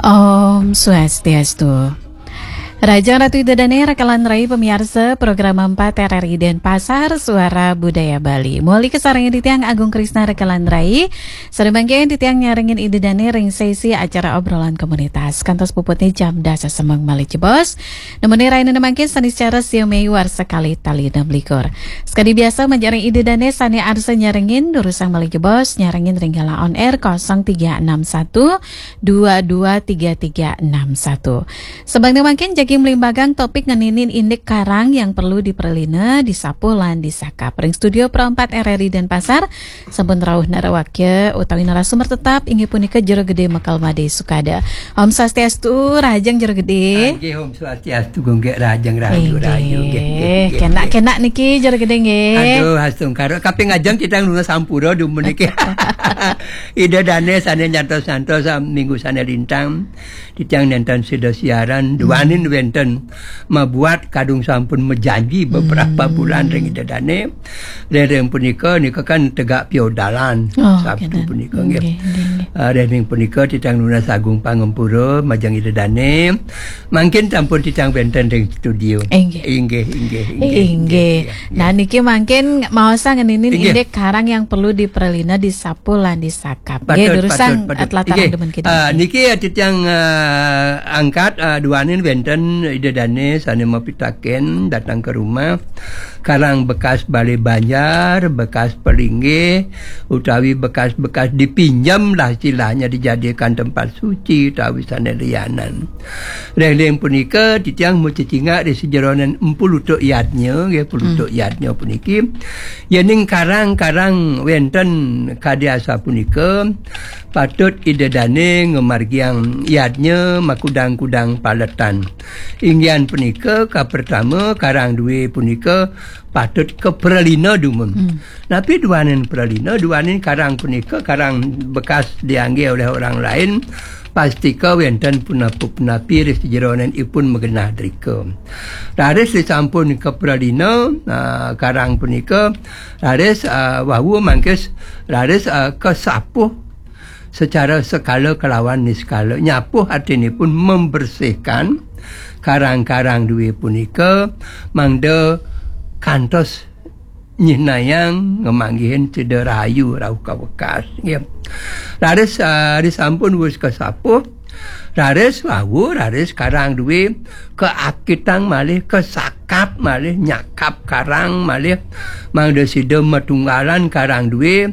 Om Swastiastu. Raja Ratu Idedane Rekalan Rai pemirsa program 4 RRI Denpasar Suara Budaya Bali. Muli kesarangan di tiang Agung Krisna Rekalan Rai. Sedemangkian di tiang nyaringin Idedane ring sesi acara obrolan komunitas. Kantos puputnya jam dasa semang mali jebos. Namun raina nemangkin sani secara siomei war sekali tali 6 likur. Sekali biasa menjaring Idedane sani arsa nyaringin durusang mali jebos nyaringin ringgala on air 0361 223361. Sebang nemangkin jagi melimbagang topik ngeninin indik karang yang perlu diperlina, disapu lan disakap. Ring studio Pro 4 RRI Denpasar sampun rawuh narawakya utawi narasumber tetap inggih punika Jero Gede Mekal Made Sukada. Om Swastiastu Rajang Jero Gede. Nggih Om Swastiastu gonggek Rajang rahayu rahayu nggih. Kenak niki Jero Gede nggih. Aduh hastung karo kaping ngajeng kita nuna sampura dumun niki. Idedane sane nyantos-nyantos minggu sane lintang ditiang nenten sida siaran duanin wenten membuat kadung sampun menjanji beberapa bulan ring Idedane ring punika nika kan tegak piodalan Sabtu punika nggih. Ring punika titang lunas agung pangempura majang Idedane mangkin sampun titang wenten ring studio. Inggih. Nah niki mangkin maosa ngeninin indek karang yang perlu diperlina, disapu lan disakap. Nggih durusang latar demen kita. Niki titang angkat duanin wenten Idedane sane mapitaken datang ke rumah karang bekas Balai Banjar, bekas Pelinggih utawi bekas-bekas dipinjam lah istilahnya dijadikan tempat suci utawi sane lianan. Reng punika titiang mucicingak di sejeronan 10 tuk yadnya nggih 10 tuk yadnya puniki yening karang-karang wenten kadiasa punika patut Idedane ngemargiang yadnya makudang-kudang paletan. Inggian punika ka pertama karang duwe punika patut keperlina dumem. Tapi duanin perlina, duanin karang punika karang bekas dianggih oleh orang lain pastika wenten punapi ris jeronen ipun megenah drika. Raris disampun keperlina karang punika raris wawu mangkes raris kesapuh secara skala kelawan niskala. Nyapuh artinipun membersihkan karang-karang duwe punika mangda kantos nyinayang ngemanggihin cederayu rauh kawekas nggih. Raris disampun wis kesapuh raris wawu raris karang duwe keakitang malih kesakap malih nyakap karang malih mangda sida metunggalan karang duwe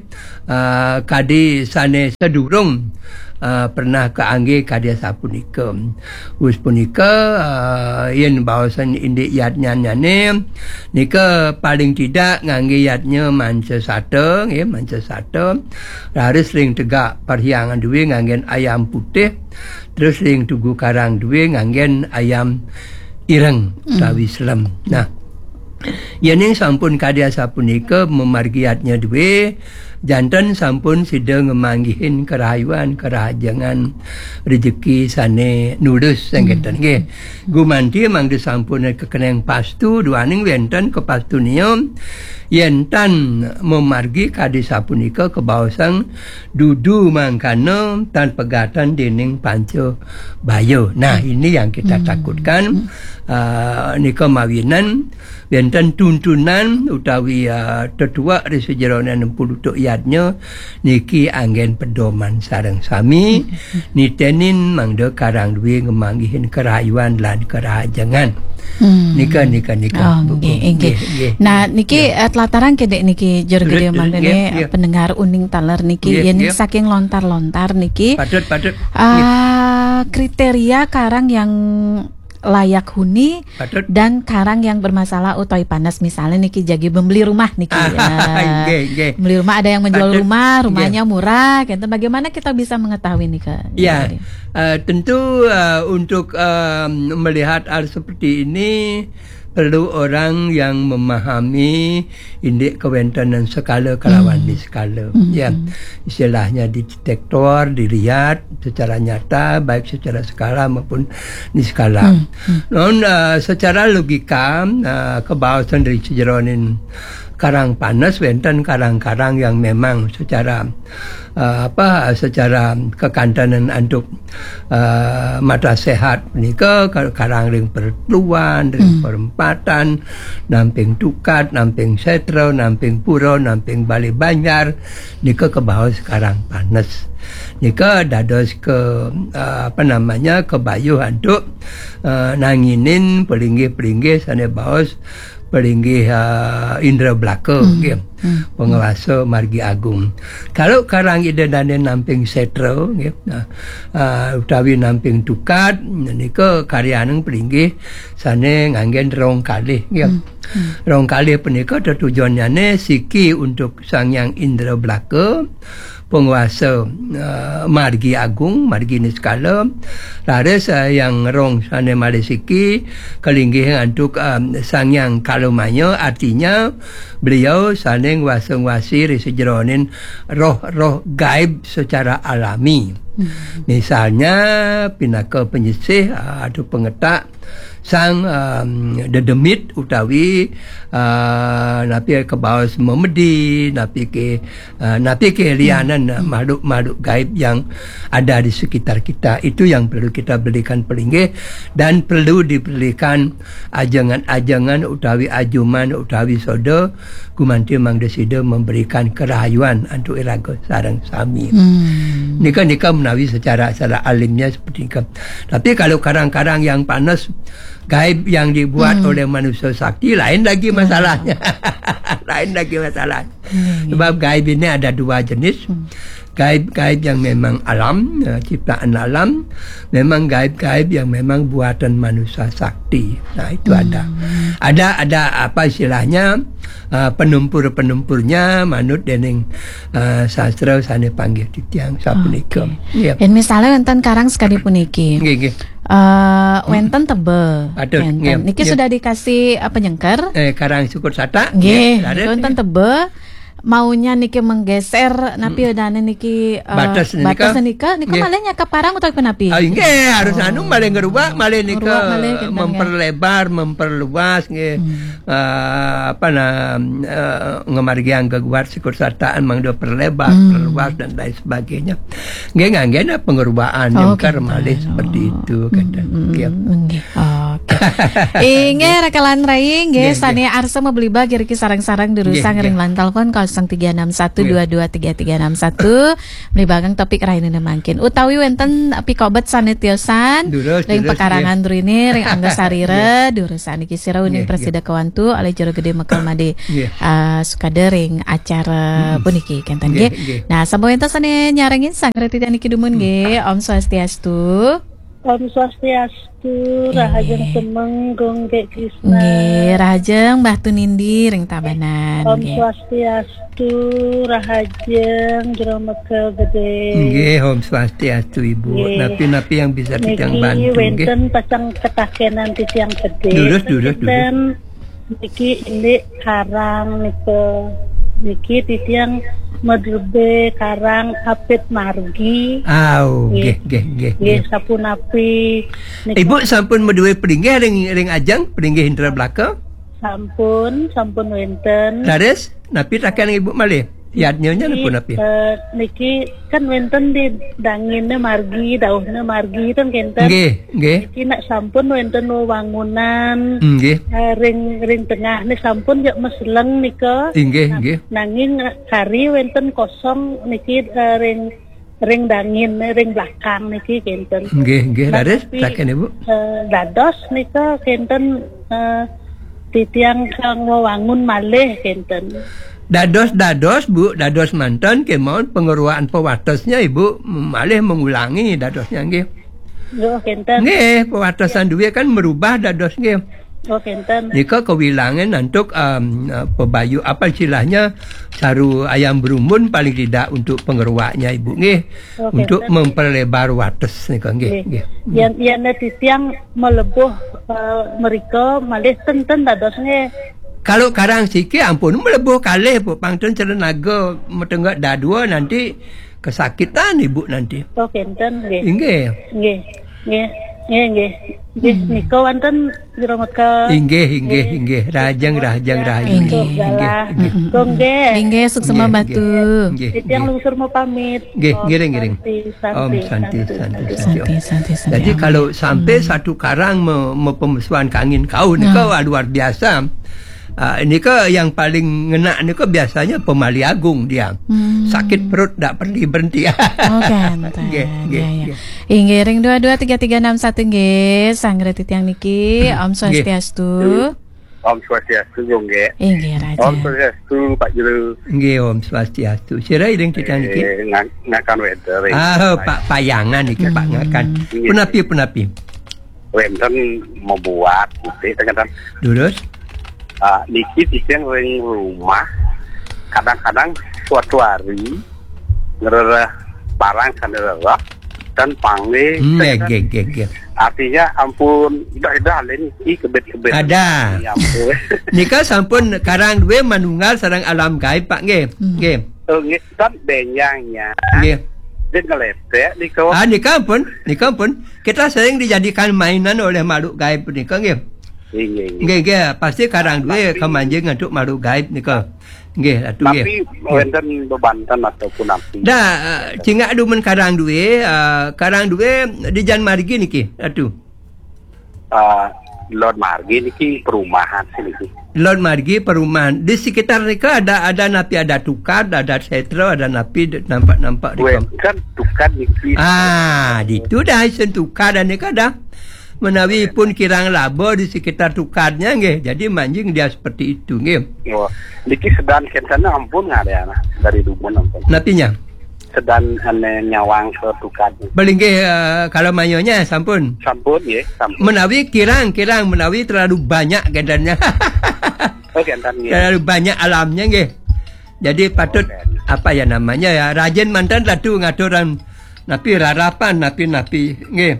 kadi sane sedurung pernah keangge kadya sapunika. Wis punika yen baosan indik yadnya nyane nika paling tidak ngangge yadnya manca sate nggih manca sate. Raris ring tegak perhiangan duwe nganggen ayam putih terus ring tugu karang duwe nganggen ayam ireng utawi slem. Nah yening sampun kadya sapunika memargiatnya duwe jantan sampun sida ngemanggihin kerahayuan kerajangan rezeki sane nulus sanggetan nggih. Gumanti mangde sampun kekeneng pastu duaning wenten ke pastunia yentan memargi kadi sapunika kebaosang dudu mangkana tan pegatan dening panca bayo. Nah ini yang kita takutkan nika mawinan wenten tuntunan utawi tetua di sejeronan 60 tuk yadnya niki anggen pedoman sareng sami nitenin mangda karang duwe ngemanggihin kerayuan lan kerajangan. Nika. Nah niki telataran kedek niki Jero Gede mangdene pendengar uning taler niki yen saking lontar-lontar niki patut kriteria karang yang layak huni dan karang yang bermasalah utawi panas misalnya niki jagi membeli rumah niki beli rumah ada yang menjual rumahnya murah gitu. Bagaimana kita bisa mengetahui nih Kak? Ya tentu untuk melihat hal seperti ini perlu orang yang memahami indik kewentanan skala kelawan di skala. Ya, istilahnya di detektor dilihat secara nyata baik secara skala maupun di skala. Non secara logika kebawasan dari sejeronin karang panas, wenten karang-karang yang memang secara secara kekantanan untuk mata sehat nika karang ring perluan, ring perempatan, namping tukat, namping setro, namping puro, namping bali banjar nika ke bawah sekarang panas. Nika dados ke kebayu untuk nanginin pelinggih-pelinggih sane baos pelinggih Indra Blaka penguasa Margi Agung. Kalau karang ida dane namping setro utawi namping tukat nika karyaneng pelinggih sane nganggen rong kalih rong kalih punika tujuannya siki untuk Sang Hyang Indra Blaka penguasa Margi Agung, Margi Niskala, laris yang rong sana Malesiki, kelinggih untuk Sang Hyang Kalomanyo, artinya beliau sana nguasa-nguasi risejeronin roh-roh gaib secara alami. Misalnya pinaka penyisih atau pengetak sang dedemit utawi napi ke bawah memedi, napi ke lianan makhluk-makhluk gaib yang ada di sekitar kita. Itu yang perlu kita berikan pelinggih dan perlu diberikan ajangan-ajangan utawi ajuman utawi sodo gumanti mangdesida memberikan kerahayuan untuk iraga sareng sami. Nika menawi secara alimnya seperti itu. Tapi kalau karang-karang yang panas gaib yang dibuat oleh manusia sakti lain lagi masalahnya. Lain lagi masalah. Sebab gaib ini ada dua jenis. Gaib-gaib yang memang alam, ciptaan alam, memang gaib-gaib yang memang buatan manusia sakti. Nah, itu ada. Ada apa istilahnya? Penumpur-penumpurnya manut dening sastra sane panggih titiang sapunika. Yep. Dan misalnya wonten karang sekali puniki. Nggih. Wenten tebe. Wenten. Niki sudah dikasih penyengker. Karang syukur sata. Nggih. Wenten tebe. Maunya niki menggeser napi dane niki batas nika malih nya keparang utawi penapi. Nggih harus malih ngerubah malih nika memperlebar memperluas nggih ngemargi angga guat sikur sartaan mangdo perlebar perluas dan lain sebagainya. Nggih nganggena pengerubaan yang malih seperti itu kata. Nggih. Oke. Inge rekalan rai nggih sane arsa membeli bagi riki sarang-sarang dirusang ring lan telepon 0361223361 melibagang topik raine mangkin utawi wenten pikobet sanetiosan ring pekarangan drine ring angga sarire durusan iki sira uning presida kawantu oleh jero gede Mekal Made sukadering acara puniki kenten nggih. Nah sampun enten sane nyarengin sang retitan iki dumun nggih. Om Swastiastu. Om Swastiastu, Rahajeng Semenggung Gek Krisna. Nggih, Rahajeng Mbah Tunindi ring Tabanan. Om Swastiastu, Rahajeng Jero Mekal Gede. Nggih, Om Swastiastu Ibu. Napi-napi yang bisa titiang bantu nggih. Niki wenten pasang ketakenan titiang gede. Durus. Niki ini karang niki titiang Medrebe karang Apit Margi. Nggih. Sapunapi. Ibu sampun meduwe pelinggih ring ajang pelinggih Indra Blaka? Sampun wenten. Laris napi takan Ibu malih. Yadnya pun napi. Niki kan wenten di dangine margi, dauhne margi kan kenten. Nggih. Niki nak sampun wenten wangunan. Nggih. Ring tengah ni sampun jak meseleng nika. Nggih. Nanging kari wenten kosong niki ring dangin ring belakang niki kenten. Nggih. Laris takan Ibu. Dados nika kenten titiang kang wangun malih kenten. Dados Bu, dados mantan kemauan pengeruaan pewatasnya Ibu malih mengulangi dadosnya nggih. Kenten. Nggih, pewatasan duwe kan merubah dados nggih. Kenten. Nika kewilangan untuk pebayu apa istilahnya saru ayam berumbun paling tidak untuk pengeruaknya Ibu nggih. Untuk memperlebar wates nika nggih. Yang titiang melebuh mereka malih tenten dados nggih. Kalau karang siki ampun melebuh kalih Bu pangten cerenaga metenggak dadua nanti kesakitan Ibu nanti. Kenten nggih. Nggih. Nggih nika wonten jero mekel. Inggih. Rajang. Inggih suksema batu. Yang lungsur mau pamit. Nggih, ngiring. Om Santi. Jadi kalau sampai satu karang pemesuan kangin kau nika luar biasa. Ini ke yang paling ngena ni ke biasanya Pemali Agung dia. Sakit perut tak perlu berhenti. Inggih ring 223361 nggih sanggre titiang niki Om Swastiastu. Om Swastiastu nggih. Inggih Raja. Om Swastiastu Pak Juru. Nggih Om Swastiastu. Sira ring titiang niki. Ngakan weather. Pak Payangan niki Pak ngakan. Penapi. Wenten mau buat gitu kan. Terus niki titiang ring rumah. Kadang-kadang suatu hari ngerera barang sanderah dan panggil. Nggih. Artinya ampun dah lain iki kebet-kebet. Ada. Nika sampun karang duwe manunggal sareng alam gaib Pak nggih. Nggih. Nggih kan benyangnya. Nggih. Dia ngelepek nika. Nika ampun. Kita sering dijadikan mainan oleh makhluk gaib nika nggih. Nggih. Pasti karang duwe kemanjing untuk makhluk gaib nika. Nggih, atuh nggih. Tapi wonten bebantan ataupun api. Cingak du men karang duwe di Jan Margi niki, atuh. Lord Margi niki perumahan sini. Lord Margi perumahan. Di sekitar nika ada napi ada tukar, ada setro, ada napi nampak di kan tukar niki. Itu dah isen tukar dan nika dah. Menawi pun kirang labo di sekitar tukarnya nggih. Jadi manjing dia seperti itu nggih. Oh, niki sedan kentana ampun ngadana dari Dubon ampun. Napinya? Sedan nyawang ke tukarnya. Beli nggih kalau manyonya sampun. Sampun nggih, sampun. Menawi kirang menawi terlalu banyak gedannya. Gendan nggih. Terlalu banyak alamnya nggih. Jadi patut apa ya namanya ya rajin mantan latu ngaturan napi rarapan napi nggih.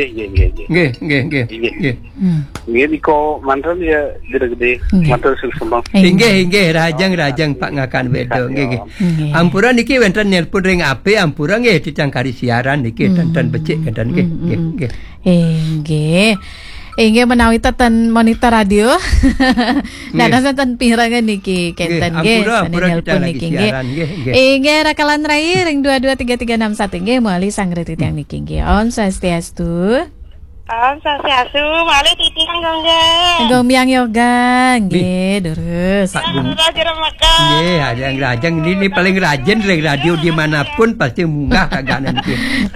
Nggih. Nggih niko mantan ya gede-gede mantan suksema. Nggih rajang Pak ngakan wedo nggih. Ampura niki wonten nelpon ring ape ampura nggih dicangkari siaran niki dan becik kedan nggih. Nggih. Inggih menawi teten monitor radio. Dana teten pirangan niki kenten nggih sanes nelpon niki nggih. Inggih rakalan rai ring 223361 nggih meuli sanggre titiang niki nggih. Om Swastiastu. Om Swastiastu, meuli titiang nggih. Gombyang yoga nggih terus. Nggih, ada yang rajang ini paling rajin ring radio dimanapun pasti munggah kagak nanti.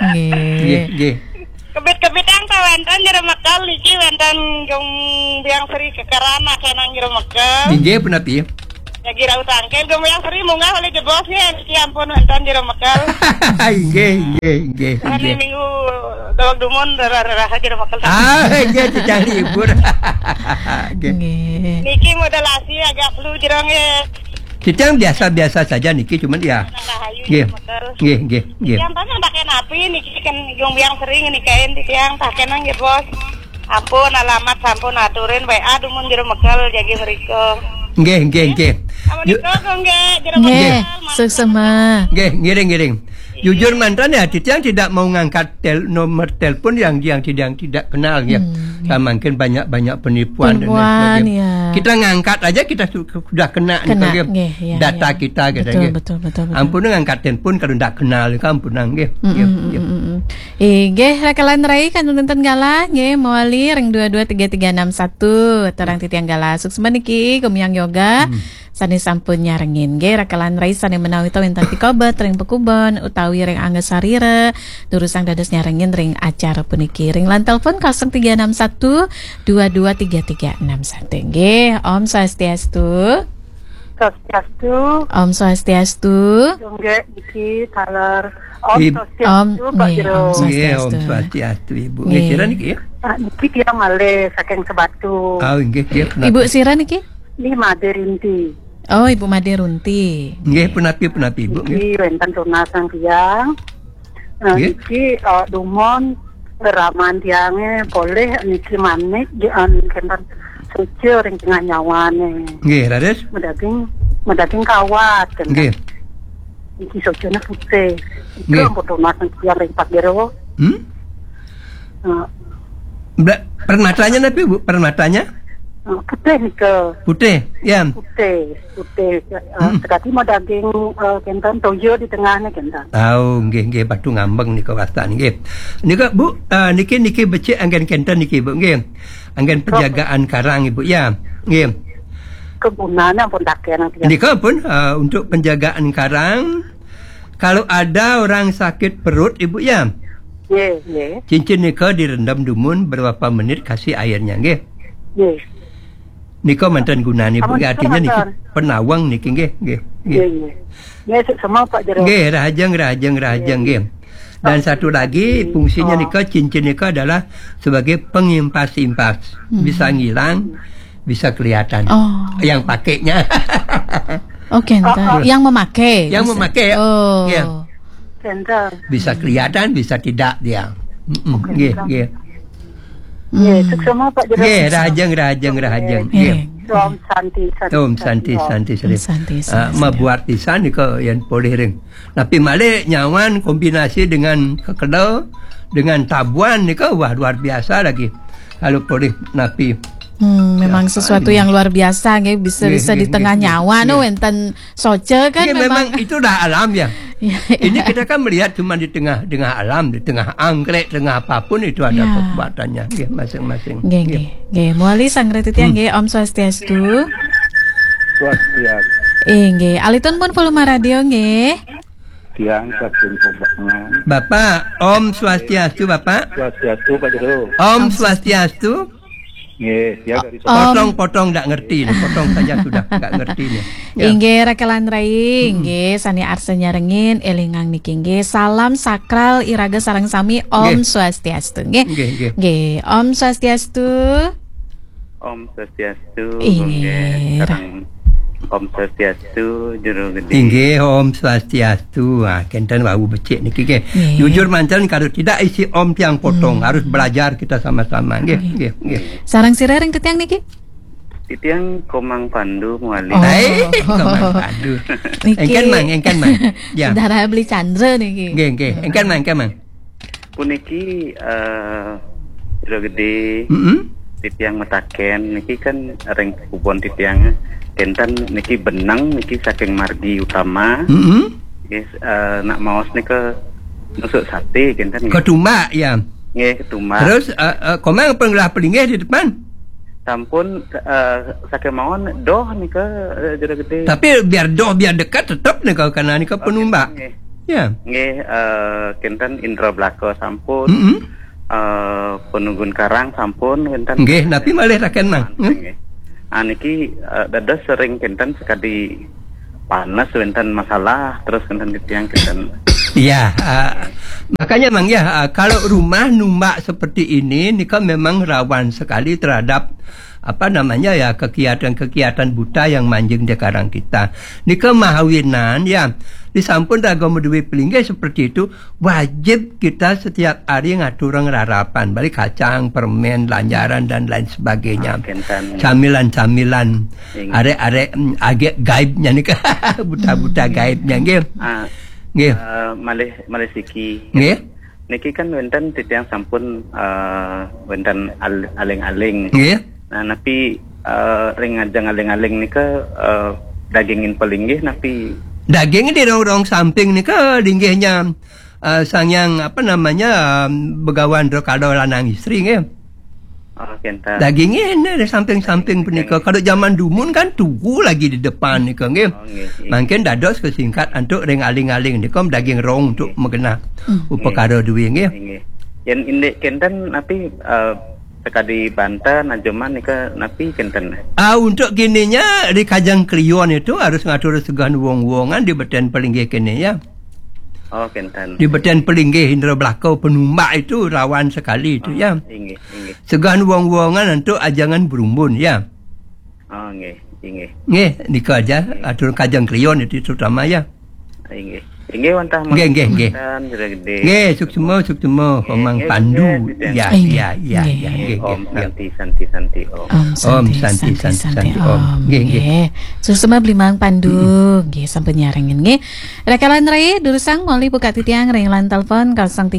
Nggih. Kebit-kebit yang wenten jero mekel iki wenten jong biang seri kekarana kenang jero mekel. Nggih penapi? Ya kira utangkeun gom yang seri munggah oleh jebos ya iki ampun wenten jero mekel. Nggih. Hari minggu dawag dumon darah jero mekel. Nggih tidak libur. Nggih. Niki modelasi agak flu jero nggih. Kita yang biasa saja niki cuman ya. Nggih. Yang tanya pakai napi niki kan yung biang sering nikain yang pakai nang nggih bos. Ampun alamat sampun aturin WA dumun jero mekel jagi mriko. Nggih. Amun itu nggih jero mekel. Suksema. Nggih, ngiring. Jujur mantan ya Titiang tidak mau ngangkat nomor telepon yang tidak kenal ya. Mungkin banyak penipuan dan sebagainya. Ya. Kita ngangkat aja kita sudah kena data kita gitu. Betul. Ampun ngangkat telepon kalau tidak kenal ampun nggih. Nggih rakalan rai kan nonton galah nggih meuli ring 223361 terang Titiang galah suksema niki Gomyang yoga. Sani sampun nyarengin nggih rakalan rai sani menawi ta wonten pikobet ring pekubon utawi ring angga sarire durusang dados nyarengin ring acara puniki ring lan telepon 0361 223361 nggih. Om Swastiastu. Om Swastiastu. Nggih iki kalar Om Swastiastu Pak Jero. Om Swastiastu Ibu. Nggih sira niki ya? Niki dia malih saking Sebatu. Nggih. Ibu sira niki? Ini Made Rinti. Oh, Ibu Made Runti. Nggih, punapi Ibu. Nggih, wonten tunasan tiyang. Niki dumon raman tiange boleh niki manik di kenten suci ring tengah nyawane. Nggih, rades. Medaging kawat. Nggih. Niki sucinya putih. Itu tunasan tiyang ring Pak Jero. Permatanya napi Bu, permatanya? Putih nika. Putih, ya. Putih. Sekali mau daging kenten toyo di tengahnya kenten. Nggih batu ngambeng nika wastan nggih. Nika Bu, niki becik anggen kenten niki Bu nggih. Anggen penjagaan karang Ibu ya. Nggih. Kegunaannya pun dakean nanti. Nika pun untuk penjagaan karang. Kalau ada orang sakit perut Ibu ya. Nggih. Cincin nika direndam dumun berapa menit kasih airnya nggih. Nggih. Nika mantan gunani Bu, artinya niki penawang niki nggih. Nggih, semua Pak Jero. Nggih, rahajeng nggih. Dan satu lagi fungsinya nika cincin nika adalah sebagai pengimpas-impas. Bisa ngilang, bisa kelihatan. Yang pakainya. Yang memakai. Yang memakai. Kenten. Bisa kelihatan, bisa tidak dia. Nggih. Semua Pak Jero. Nggih, rahajeng. Om Santi Sarif. Membuat pisan nika yang boleh ring. Tapi male nyawan kombinasi dengan kekedel dengan tabuan nika wah luar biasa lagi. Kalau boleh napi. Memang sesuatu yang luar biasa nggih, bisa di tengah nyawa wenten soce kan memang itu dah alam ya. Ini kita kan melihat cuma di tengah alam, di tengah anggrek, tengah apapun itu ada kekuatannya nggih masing-masing. Nggih. Muali sangretitian nggih Om Swastiastu. Swastiastu. Nggih, alitun pun volume radio nggih. Tiang saking Sobangan. Bapak, Om Swastiastu Bapak. Swastiastu Pak Jero. Om Swastiastu. Nggih, dia dari potong ndak ngerti nih, potong saja sudah nggak ngerti nih. Inggih Rakelan Rai, inggih sani arsa nyarengin elingang niki nggih salam sakral iraga sareng sami Om Swastiastu nggih. Nggih, Om Swastiastu. Om Swastiastu. Inggih. Om Swastiastu jero gede. Inggih Om Swastiastu. Kenten wau becik niki nggih. Jujur mancan kalau tidak isi Om tiang potong, harus belajar kita sama-sama nggih. Sarang sirering tetiang niki? Titiang Komang Pandu Muali. Komang Pandu. Engken mang. Ya. Saudara beli Chandra niki. Nggih. Engken mang. Puniki jero gede. Titiang metaken niki kan ring kubon titiang kenten niki benang niki saking margi utama. Yes, nak maos nika nusuk sate kenten. Ketumbak ya. Nggih, ketumbak. Terus komang penggelah pelinggih di depan. Sampun saking mawon doh nika jero gede. Tapi biar dekat tetap nika karena nika penumbak. Ya. Nggih, kenten Indra Blako sampun. Penunggun karang sampun kenten. Nggih, tapi malih raken mang. Niki dados sering kenten sekali panas wenten masalah terus kenten titiang kenten. Iya, makanya mang ya kalau rumah numbak seperti ini nika memang rawan sekali terhadap kegiatan buta yang manjing di karang kita. Nika mahawinan ya disampun agama duwe pelinggih seperti itu wajib kita setiap hari ngatur rarapan balik kacang, permen, lanjaran dan lain sebagainya. Camilan arek agak gaibnya nika buta-buta gaibnya nggih. Nggih. Malih siki. Nggih. Niki kan wenten titiang sampun wenten aling-aling. Nggih. Nah, napi ring ajang aling-aling nika dagingin pelinggih napi daging di rong samping nika linggihnya sangyang begawan kalau lanang istri nggih. Kenta. Dagingnya di samping-samping punika. Kalau zaman dumun kan tugu lagi di depan nika nggih. Mungkin dados kesingkat untuk ring aling-aling nika daging rong untuk mengenah upakara duwe nggih. Yen indek kenten napi sekali Banten ajaman nika napi kenten. Untuk gininya di Kajang Klion itu harus ngatur segan wong-wongan di beten pelinggih kene ya. Kenten. Di beten pelinggih Indra Blako penumbak itu rawan sekali itu ya. Inggih. Segan wong-wongan untuk ajangan berumbun ya. Inggih. Nggih, nika aja atur Kajang Klion itu terutama ya. Inggih. Nggih wantah nggih. Nggih, suksema Omang Pandu. Ya. Nggih. Om Santi Om. Om Santi Om. Nggih. Suksema beli Mang Pandu. Nggih, sampun nyaringin nggih. Rekalan rai durusang moli buka titiang ringlan telepon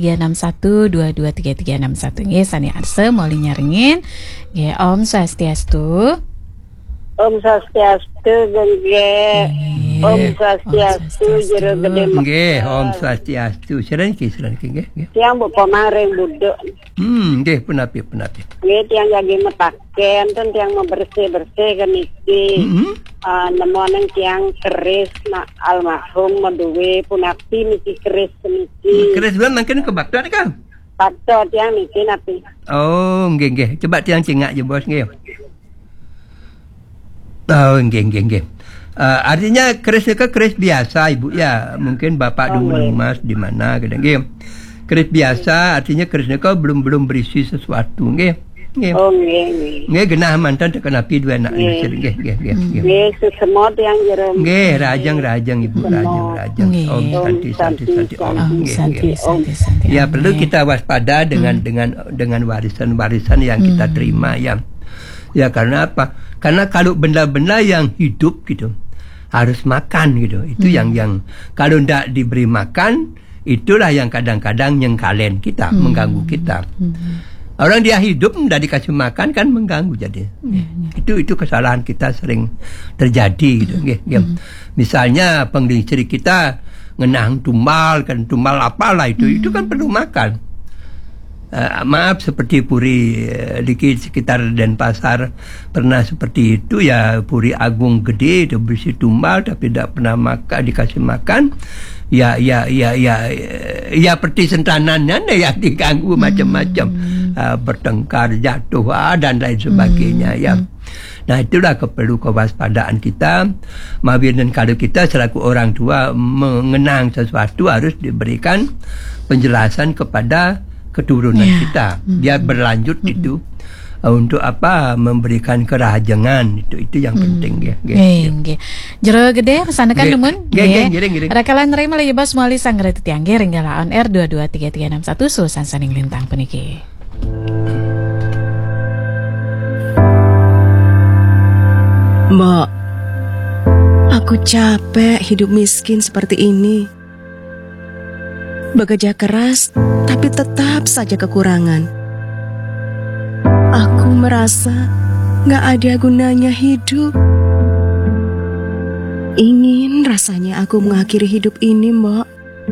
0361223361 nggih sani arse moli nyaringin. Nggih, Om Swastiastu. Om Swastiastu gengge. Om Swastiastu jero gede mak. Nggih, Om Swastiastu. Serenki nggih. Tiang bu pamareng buduk. Nggih punapi. Nggih tiang jagi metaken ten tiang membersih kan iki. Nemonen tiang keris nak almarhum menduwe punapi niki keris niki. Keris bulan mungkin ke bakto ni kan? Bakto tiang niki napi. Oh, nggih. Coba tiang cengak je bos nggih. Oh, nggih. Artinya keris itu keris biasa ibu ya. Mungkin bapak dulu mas di mana gitu nggih. Keris biasa artinya keris itu belum berisi sesuatu nggih. Oh nggih. Nggih genah mantan terkena pi dua anak nggih. Nggih semua yang jero. Nggih rajang ibu rajang. Om Santi Om. Nggih. Ya perlu kita waspada dengan warisan-warisan yang kita terima ya. Ya karena apa? Karena kalau benda-benda yang hidup gitu harus makan gitu. Itu yang kalau tidak diberi makan itulah yang kadang-kadang nyengkalen kita, mengganggu kita. Orang dia hidup tidak dikasih makan kan mengganggu jadi. Itu kesalahan kita sering terjadi gitu. Misalnya penglingcir kita ngenang tumal apalah itu kan perlu makan. Maaf seperti puri di sekitar Denpasar pernah seperti itu ya, puri agung gede itu berisi tumbal tapi tidak pernah dikasih makan ya seperti sentanannya ya diganggu macam-macam, bertengkar jatuh dan lain sebagainya ya. Nah itulah perlu kewaspadaan kita. Dan kalau kita selaku orang tua mengenang sesuatu harus diberikan penjelasan kepada keturunan kita biar berlanjut itu untuk apa memberikan kerajangan itu yang penting ya. Jero gede pesanekan nemun rekalan rai malaya bas mali sanggara titiang ringgala on air 223361 susan saning lintang peniki. Mbak, aku capek hidup miskin seperti ini. Bekerja keras, tapi tetap saja kekurangan. Aku merasa gak ada gunanya hidup. Ingin rasanya aku mengakhiri hidup ini, Mbak.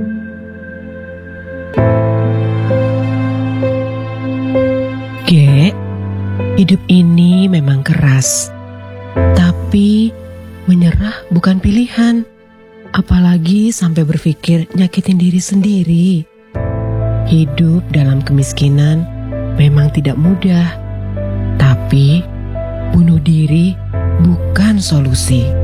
Gek, hidup ini memang keras. Tapi menyerah bukan pilihan. Apalagi sampai berpikir nyakitin diri sendiri. Hidup dalam kemiskinan memang tidak mudah. Tapi bunuh diri bukan solusi.